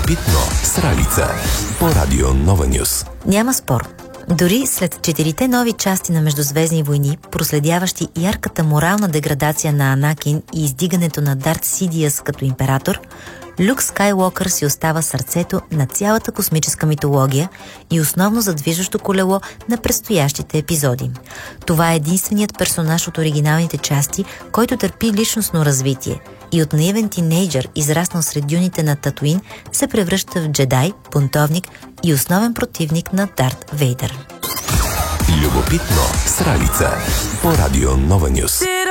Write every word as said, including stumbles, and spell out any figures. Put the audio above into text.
Любопитно с Ралица по Радио Нова Нюс. Няма спор. Дори след четирите нови части на Междузвездни войни, проследяващи ярката морална деградация на Анакин и издигането на Дарт Сидиъс като император, Люк Скайуокър си остава сърцето на цялата космическа митология и основно задвижващо колело на предстоящите епизоди. Това е единственият персонаж от оригиналните части, който търпи личностно развитие и от наивен тинейджър, израснал сред дюните на Татуин, се превръща в джедай, бунтовник и основен противник на Дарт Вейдър. Любопитно с Ралица по Радио Нова Нюс.